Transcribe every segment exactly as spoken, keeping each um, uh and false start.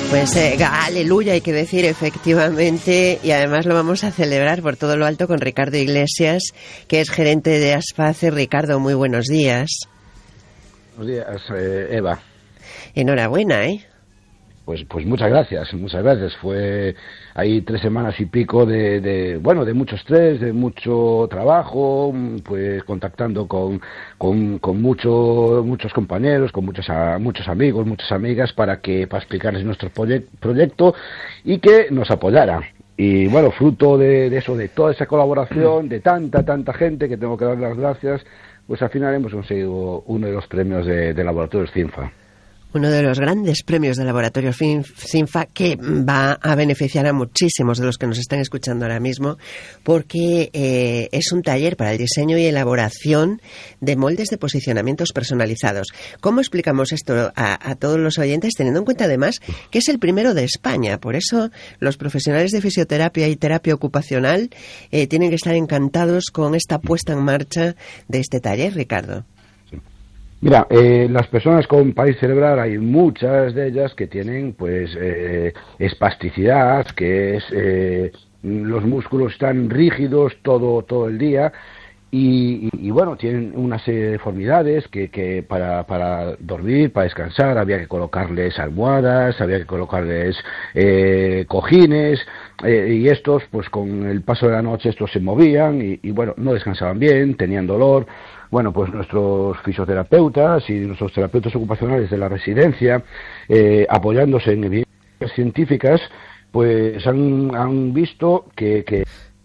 Pues eh, aleluya, hay que decir, efectivamente, y además lo vamos a celebrar por todo lo alto con Ricardo Iglesias, que es gerente de Aspace. Ricardo, muy buenos días. Buenos días, eh, Eva. Enhorabuena, ¿eh? Pues, pues muchas gracias, muchas gracias. Fue ahí tres semanas y pico de, de, bueno, de mucho estrés, de mucho trabajo, pues contactando con, con, con mucho, muchos compañeros, con muchos, a, muchos amigos, muchas amigas para que, para explicarles nuestro proye- proyecto y que nos apoyaran. Y bueno, fruto de, de eso, de toda esa colaboración, de tanta, tanta gente, que tengo que dar las gracias, pues al final hemos conseguido uno de los premios de, de Laboratorios CINFA. Uno de los grandes premios de Laboratorio CINFA, que va a beneficiar a muchísimos de los que nos están escuchando ahora mismo, porque eh, es un taller para el diseño y elaboración de moldes de posicionamientos personalizados. ¿Cómo explicamos esto a, a todos los oyentes, teniendo en cuenta además que es el primero de España? Por eso los profesionales de fisioterapia y terapia ocupacional eh, tienen que estar encantados con esta puesta en marcha de este taller, Ricardo. Mira, eh, las personas con parálisis cerebral, hay muchas de ellas que tienen, pues, eh, espasticidad, que es, eh, los músculos están rígidos todo, todo el día, y, y, y bueno, tienen una serie de deformidades que, que para, para dormir, para descansar, había que colocarles almohadas, había que colocarles eh, cojines, eh, y estos, pues con el paso de la noche, estos se movían, y, y bueno, no descansaban bien, tenían dolor. Bueno, pues nuestros fisioterapeutas y nuestros terapeutas ocupacionales de la residencia, eh, apoyándose en evidencias científicas, pues han, han visto que, que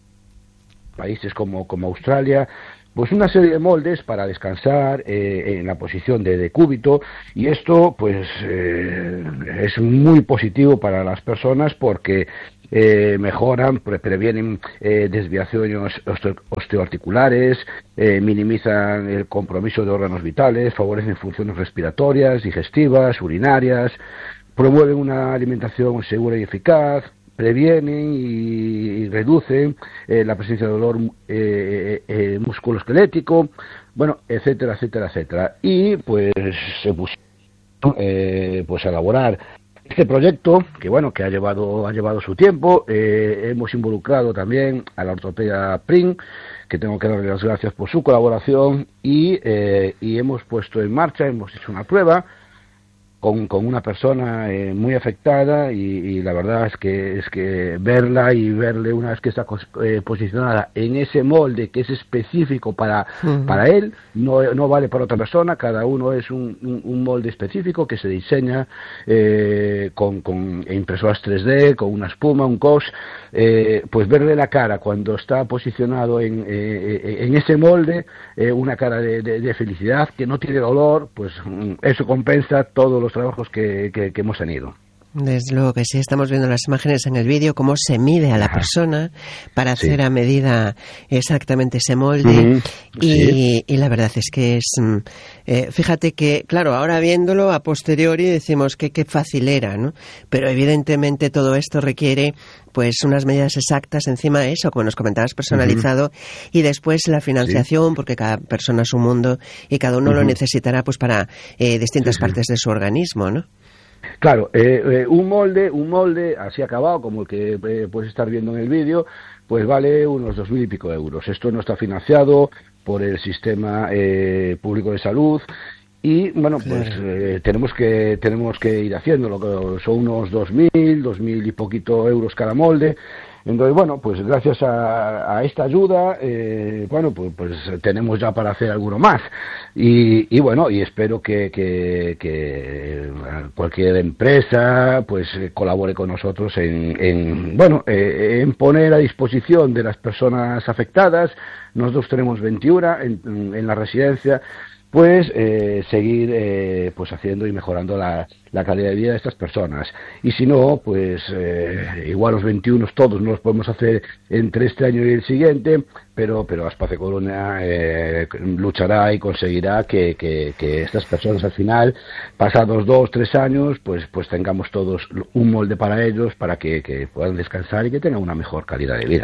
países como, como Australia, pues una serie de moldes para descansar eh, en la posición de decúbito, y esto pues eh, es muy positivo para las personas porque Eh, mejoran, pre- previenen eh, desviaciones osteo- osteoarticulares, eh, minimizan el compromiso de órganos vitales, favorecen funciones respiratorias, digestivas, urinarias, promueven una alimentación segura y eficaz, previenen y, y reducen eh, la presencia de dolor eh, eh, musculoesquelético, bueno, etcétera, etcétera, etcétera. Y pues se pusieron eh, pues a elaborar este proyecto, que bueno, que ha llevado ha llevado su tiempo. Eh, hemos involucrado también a la ortopedia P R I N, que tengo que darle las gracias por su colaboración, y, eh, y hemos puesto en marcha, hemos hecho una prueba con, con una persona eh, muy afectada, y, y la verdad es que es que verla y verle una vez que está eh, posicionada en ese molde que es específico para, uh-huh. para él, no, no vale para otra persona, cada uno es un, un, un molde específico que se diseña eh, con, con impresoras tres D, con una espuma, un cos, eh, pues verle la cara cuando está posicionado en, eh, en ese molde, eh, una cara de, de, de felicidad, que no tiene dolor, pues eso compensa todos los trabajos que, que, que hemos tenido. Desde luego que sí, estamos viendo las imágenes en el vídeo, cómo se mide a la persona para hacer sí. a medida exactamente ese molde. Uh-huh. y, sí. y la verdad es que es, eh, fíjate que, claro, ahora viéndolo a posteriori decimos que qué fácil era, ¿no? Pero evidentemente todo esto requiere pues unas medidas exactas encima de eso, como nos comentabas, personalizado, uh-huh. y después la financiación, sí. porque cada persona es un mundo y cada uno uh-huh. lo necesitará pues para eh, distintas sí, partes sí. de su organismo, ¿no? Claro, eh, eh, un molde, un molde así acabado, como el que eh, puedes estar viendo en el vídeo, pues vale unos dos mil y pico euros. Esto no está financiado por el sistema eh, público de salud, y bueno, claro. pues eh, tenemos que tenemos que ir haciéndolo. Son unos dos mil, dos mil y poquito euros cada molde. Entonces, bueno, pues gracias a, a esta ayuda, eh, bueno, pues, pues tenemos ya para hacer alguno más. Y, y bueno, y espero que, que, que cualquier empresa, pues colabore con nosotros en, en bueno, eh, en poner a disposición de las personas afectadas. Nosotros tenemos veintiuno en, en la residencia. Pues eh, seguir eh, pues haciendo y mejorando la, la calidad de vida de estas personas. Y si no, pues eh, igual los veintiuno todos no los podemos hacer entre este año y el siguiente, pero pero Aspace Coruña eh, luchará y conseguirá que, que, que estas personas al final, pasados dos, tres años, pues pues tengamos todos un molde para ellos, para que, que puedan descansar y que tengan una mejor calidad de vida.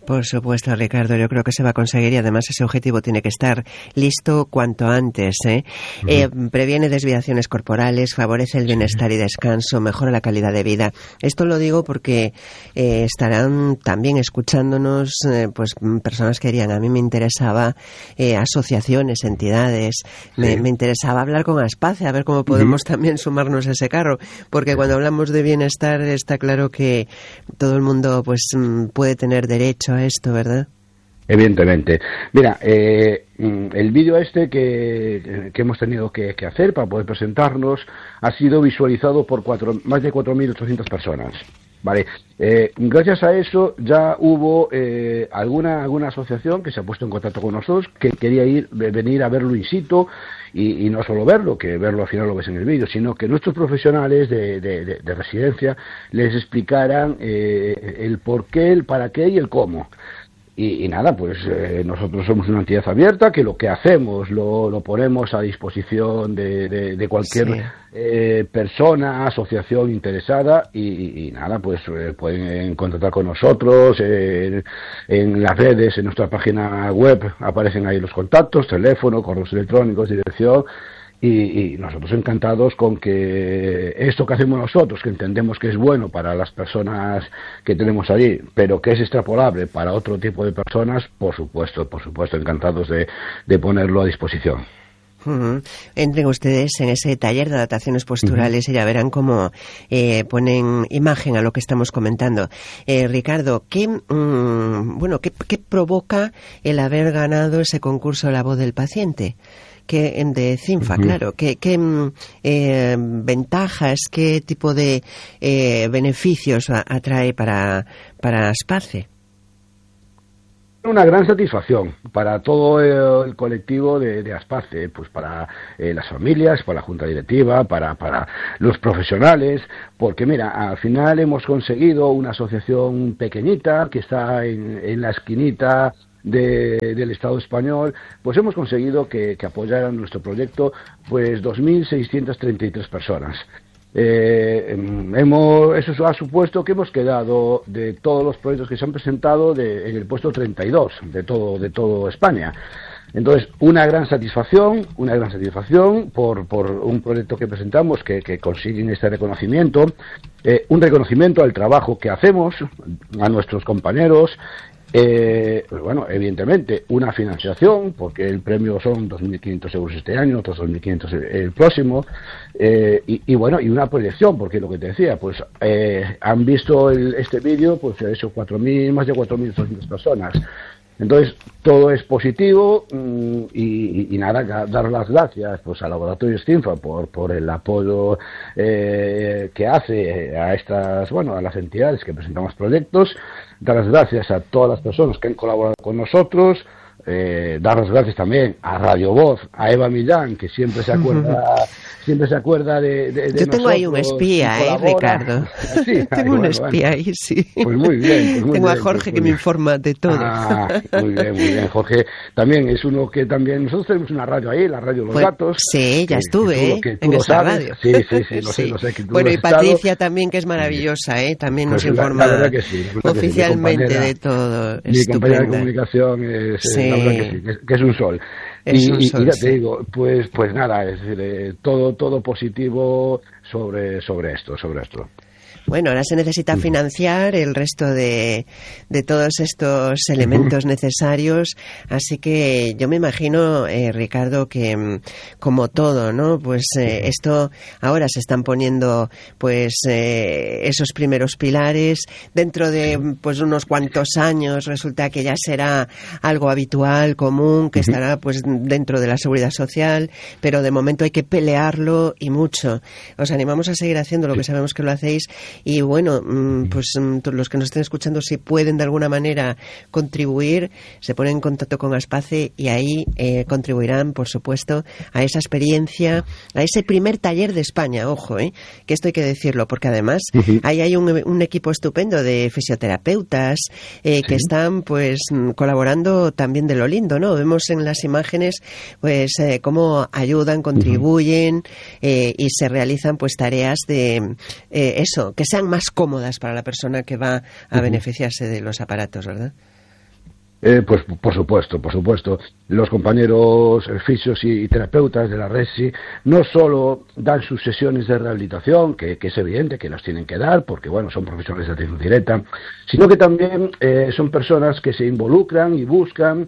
Por supuesto, Ricardo, yo creo que se va a conseguir y además ese objetivo tiene que estar listo cuanto antes, ¿eh? Uh-huh. Eh, previene desviaciones corporales, favorece el bienestar y descanso, mejora la calidad de vida. Esto lo digo porque eh, estarán también escuchándonos eh, pues personas que dirían, a mí me interesaba eh, asociaciones, entidades, sí. me, me interesaba hablar con Aspace, a ver cómo podemos uh-huh. también sumarnos a ese carro, porque cuando hablamos de bienestar está claro que todo el mundo pues puede tener derecho a esto, ¿verdad? Evidentemente. Mira, eh, el vídeo este que, que hemos tenido que, que hacer para poder presentarnos ha sido visualizado por cuatro, más de cuatro mil ochocientas personas. Vale, eh, gracias a eso ya hubo eh, alguna alguna asociación que se ha puesto en contacto con nosotros que quería ir venir a verlo in situ y, y no solo verlo, que verlo al final lo ves en el vídeo, sino que nuestros profesionales de, de, de, de residencia les explicaran eh, el por qué, el para qué y el cómo. Y, y nada, pues eh, nosotros somos una entidad abierta que lo que hacemos lo, lo ponemos a disposición de, de, de cualquier sí. eh, persona, asociación interesada y, y, y nada, pues eh, pueden contactar con nosotros eh, en, en las redes, en nuestra página web aparecen ahí los contactos, teléfono, correos electrónicos, dirección. Y, y nosotros encantados con que esto que hacemos nosotros, que entendemos que es bueno para las personas que tenemos allí, pero que es extrapolable para otro tipo de personas, por supuesto, por supuesto, encantados de, de ponerlo a disposición. Uh-huh. Entren ustedes en ese taller de adaptaciones posturales uh-huh. y ya verán cómo eh, ponen imagen a lo que estamos comentando. Eh, Ricardo, ¿qué, mm, bueno, ¿qué, qué provoca el haber ganado ese concurso La Voz del Paciente? Que de CINFA, uh-huh. claro, ¿qué, qué eh, ventajas, qué tipo de eh, beneficios atrae para, para Aspace? Una gran satisfacción para todo el colectivo de, de Aspace, pues para eh, las familias, para la junta directiva, para, para los profesionales, porque mira, al final hemos conseguido una asociación pequeñita que está en, en la esquinita De, del Estado español, pues hemos conseguido que, que apoyaran nuestro proyecto pues dos mil seiscientas treinta y tres personas. Eh, hemos, eso ha supuesto que hemos quedado de todos los proyectos que se han presentado de, en el puesto treinta y dos de todo, de todo España. Entonces, una gran satisfacción, una gran satisfacción por, por un proyecto que presentamos que, que consiguen este reconocimiento, eh, un reconocimiento al trabajo que hacemos, a nuestros compañeros. Eh, pues bueno, evidentemente una financiación, porque el premio son dos mil quinientos euros este año, otros dos mil quinientos el, el próximo, eh, y, y bueno, y una proyección, porque lo que te decía, pues eh, han visto el, este vídeo, pues eso, cuatro mil, más de cuatro mil doscientas personas. Entonces, todo es positivo mmm, y, y nada, dar las gracias pues a Laboratorios CINFA por, por el apoyo eh, que hace a estas, bueno, a las entidades que presentamos proyectos, dar las gracias a todas las personas que han colaborado con nosotros, eh, dar las gracias también a Radio Voz, a Eva Millán, que siempre se acuerda siempre se acuerda de, de, de Yo tengo ahí un espía, ¿eh, Ricardo? Sí, tengo ay, un bueno, espía bueno. ahí, sí. Pues muy bien. Pues muy tengo bien, a Jorge pues que me informa de todo. Ah, muy bien, muy bien. Jorge también es uno que también... Nosotros tenemos una radio ahí, la radio Los pues, Gatos. Sí, ya que, estuve, que tú, ¿eh? Que tú en lo esa sabes. radio. Sí, sí, sí, lo sí. sé, lo sé. Que tú bueno, lo y has estado. Patricia también, que es maravillosa, ¿eh? También pues nos la, informa la verdad que sí, la oficialmente que sí, de todo. Mi Estupenda. compañera de comunicación es, sí. la verdad que sí, que, que es un sol. Es y, un sol, y ya sí. te digo, pues pues nada, es decir, eh, todo todo positivo sobre sobre esto, sobre esto. Bueno, ahora se necesita financiar el resto de, de todos estos elementos necesarios, así que yo me imagino, eh, Ricardo, que como todo, ¿no? Pues eh, esto ahora se están poniendo, pues eh, esos primeros pilares. Dentro de pues unos cuantos años resulta que ya será algo habitual, común, que estará pues dentro de la seguridad social, pero de momento hay que pelearlo y mucho. Os animamos a seguir haciendo lo que sabemos que lo hacéis. Y bueno, pues los que nos estén escuchando, si pueden de alguna manera contribuir, se ponen en contacto con Aspace y ahí eh, contribuirán, por supuesto, a esa experiencia, a ese primer taller de España, ojo, eh, que esto hay que decirlo, porque además uh-huh. ahí hay un, un equipo estupendo de fisioterapeutas eh, ¿Sí? que están pues colaborando también de lo lindo, ¿no? Vemos en las imágenes pues eh, cómo ayudan, contribuyen uh-huh. eh, y se realizan pues tareas de eh, eso, que sean más cómodas para la persona que va a uh-huh. beneficiarse de los aparatos, ¿verdad? Eh, pues por supuesto, por supuesto. Los compañeros fisios y, y terapeutas de la RESI no solo dan sus sesiones de rehabilitación, que, que es evidente que las tienen que dar, porque bueno, son profesionales de atención directa, sino que también eh, son personas que se involucran y buscan,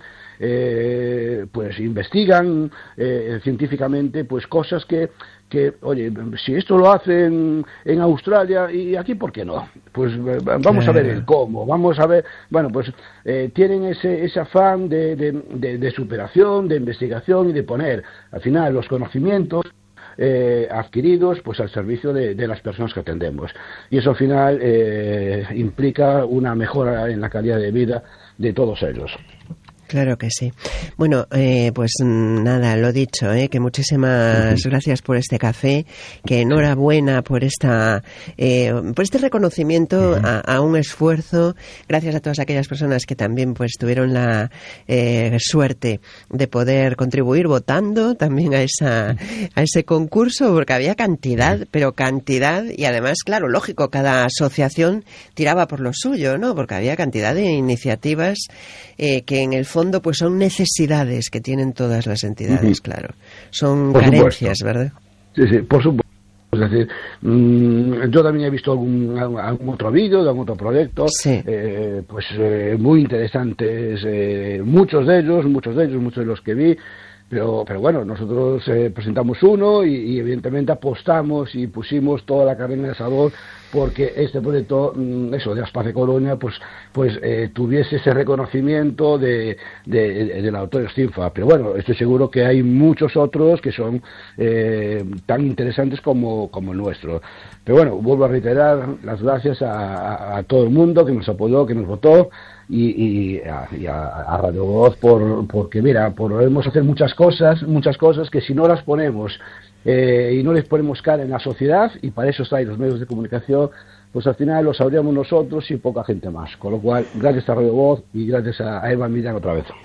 eh, pues investigan eh, científicamente pues cosas que que, oye, si esto lo hacen en Australia, ¿y aquí por qué no? Pues vamos a ver el cómo, vamos a ver, bueno, pues eh, tienen ese, ese afán de, de, de, de superación, de investigación y de poner, al final, los conocimientos eh, adquiridos pues al servicio de, de las personas que atendemos. Y eso al final eh, implica una mejora en la calidad de vida de todos ellos. Claro que sí. Bueno, eh, pues nada, lo dicho, eh, que muchísimas uh-huh. gracias por este café, que enhorabuena por esta, eh, por este reconocimiento uh-huh. a, a un esfuerzo. Gracias a todas aquellas personas que también pues tuvieron la eh, suerte de poder contribuir votando también a esa, a ese concurso, porque había cantidad, pero cantidad, y además, claro, lógico, cada asociación tiraba por lo suyo, ¿no? Porque había cantidad de iniciativas eh, que en el fondo pues son necesidades que tienen todas las entidades, uh-huh. claro. Son por carencias, supuesto. ¿Verdad? Sí, sí, por supuesto. Es decir, mmm, yo también he visto algún, algún otro vídeo de algún otro proyecto, sí. eh, pues eh, muy interesantes, eh, muchos de ellos, muchos de ellos, muchos de los que vi. Pero, pero bueno, nosotros eh, presentamos uno y, y evidentemente apostamos y pusimos toda la carne en el asador porque este proyecto, eso, de Aspace Coruña, pues pues eh, tuviese ese reconocimiento de, de, de, del autor Stinfa. Pero bueno, estoy seguro que hay muchos otros que son eh, tan interesantes como, como el nuestro. Pero bueno, vuelvo a reiterar las gracias a, a, a todo el mundo que nos apoyó, que nos votó, y, y, a, y a, a Radio Voz por, porque mira, podemos hacer muchas cosas, muchas cosas que si no las ponemos eh, y no les ponemos cara en la sociedad, y para eso están los medios de comunicación, pues al final lo sabríamos nosotros y poca gente más. Con lo cual, gracias a Radio Voz y gracias a, a Eva Millán otra vez.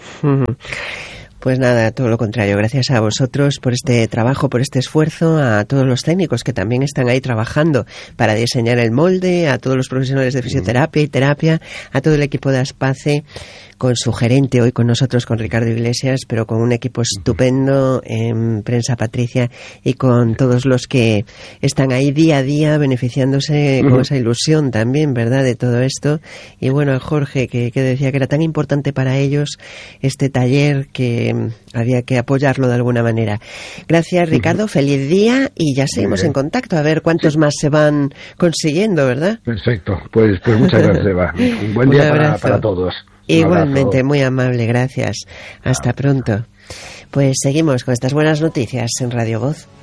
Pues nada, todo lo contrario. Gracias a vosotros por este trabajo, por este esfuerzo, a todos los técnicos que también están ahí trabajando para diseñar el molde, a todos los profesionales de fisioterapia y terapia, a todo el equipo de Aspace, con su gerente hoy con nosotros, con Ricardo Iglesias, pero con un equipo estupendo en Prensa Patricia y con todos los que están ahí día a día beneficiándose con esa ilusión también, ¿verdad?, de todo esto. Y bueno, a Jorge, que, que decía que era tan importante para ellos este taller que había que apoyarlo de alguna manera. Gracias, Ricardo, feliz día y ya seguimos en contacto a ver cuántos sí. más se van consiguiendo, ¿verdad? Perfecto, pues, pues muchas gracias, Eva. Un buen día para, para todos. Igualmente, muy amable, gracias. Hasta pronto. Pues seguimos con estas buenas noticias en Radio Voz.